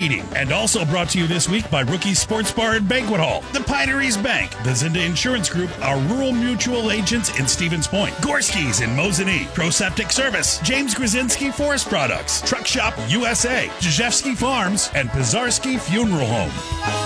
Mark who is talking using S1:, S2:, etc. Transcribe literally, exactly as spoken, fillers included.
S1: Heating. And also brought to you this week by Rookie Sports Bar and Banquet Hall, the Pineries Bank, the Zinda Insurance Group, our rural mutual agents in Stevens Point, Gorski's in Mosinee, ProSeptic Service, James Krasinski Forest Products, Truck Shop U S A, Jajewski Farms, and Pizarski Funeral Home.